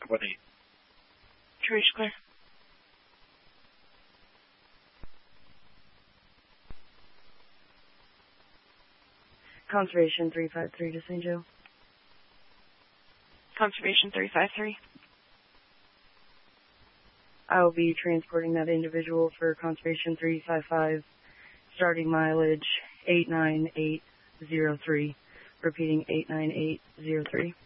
1-8. Teresa clear. Conservation 353 to St. Joe. Conservation 353. I will be transporting that individual for Conservation 355, starting mileage 89803. Repeating 89803.